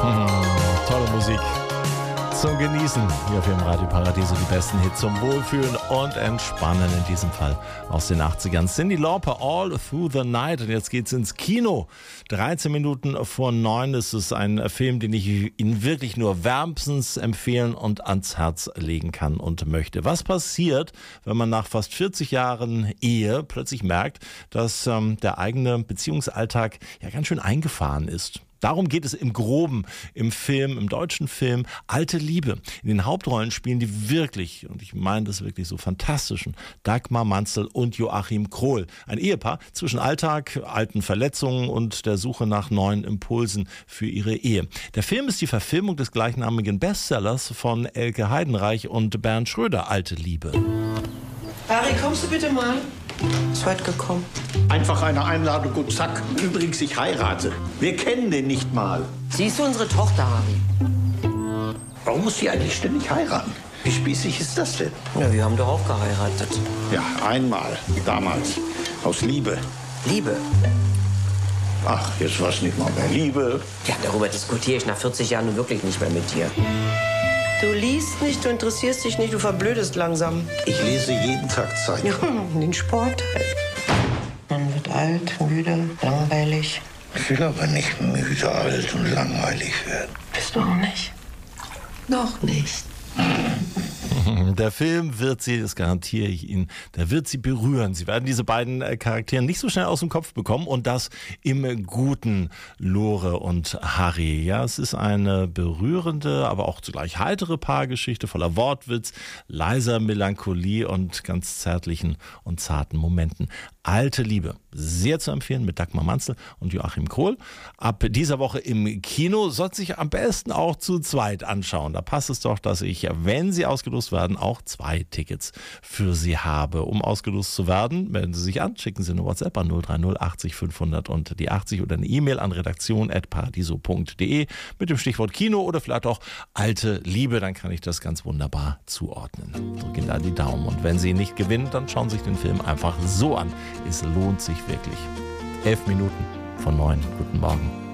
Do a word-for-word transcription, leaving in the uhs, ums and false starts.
Hm, tolle Musik zum Genießen. Hier auf Ihrem Radio Paradiso die besten Hits zum Wohlfühlen und Entspannen, in diesem Fall aus den achtzigern. Cyndi Lauper, All Through the Night. Und jetzt geht's ins Kino. dreizehn Minuten vor neun ist es ein Film, den ich Ihnen wirklich nur wärmstens empfehlen und ans Herz legen kann und möchte. Was passiert, wenn man nach fast vierzig Jahren Ehe plötzlich merkt, dass ähm, der eigene Beziehungsalltag ja ganz schön eingefahren ist? Darum geht es im Groben im Film, im deutschen Film Alte Liebe. In den Hauptrollen spielen die wirklich, und ich meine das wirklich so fantastischen, Dagmar Manzel und Joachim Krohl. Ein Ehepaar zwischen Alltag, alten Verletzungen und der Suche nach neuen Impulsen für ihre Ehe. Der Film ist die Verfilmung des gleichnamigen Bestsellers von Elke Heidenreich und Bernd Schröder, Alte Liebe. Harry, kommst du bitte mal? Ist heute gekommen. Einfach eine Einladung und zack. Übrigens, ich heirate. Wir kennen den nicht mal. Sie ist unsere Tochter, Harry. Warum muss sie eigentlich ständig heiraten? Wie spießig ist das denn? Na, wir haben doch auch geheiratet. Ja, einmal. Damals. Aus Liebe. Liebe. Ach, jetzt war's nicht mal mehr Liebe. Ja, darüber diskutiere ich nach vierzig Jahren nun wirklich nicht mehr mit dir. Du liest nicht, du interessierst dich nicht, du verblödest langsam. Ich lese jeden Tag Zeitung. Ja, den Sport halt. Man wird alt, müde, langweilig. Ich will aber nicht müde, alt und langweilig werden. Bist du auch nicht? Noch nicht. Der Film wird sie, das garantiere ich Ihnen, der wird sie berühren. Sie werden diese beiden Charaktere nicht so schnell aus dem Kopf bekommen und das im guten Lore und Harry. Ja, es ist eine berührende, aber auch zugleich heitere Paargeschichte voller Wortwitz, leiser Melancholie und ganz zärtlichen und zarten Momenten. Alte Liebe, sehr zu empfehlen mit Dagmar Manzel und Joachim Krohl. Ab dieser Woche im Kino, sollte sich am besten auch zu zweit anschauen. Da passt es doch, dass ich, wenn Sie ausgelost werden, auch zwei Tickets für Sie habe. Um ausgelost zu werden, melden Sie sich an, schicken Sie eine WhatsApp an null drei null achtzig fünfhundert und die achtzig oder eine E-Mail an redaktion at paradiso punkt de mit dem Stichwort Kino oder vielleicht auch Alte Liebe, dann kann ich das ganz wunderbar zuordnen. Drücken Ihnen da die Daumen und wenn Sie nicht gewinnen, dann schauen Sie sich den Film einfach so an. Es lohnt sich wirklich. Elf Minuten von neun. Guten Morgen.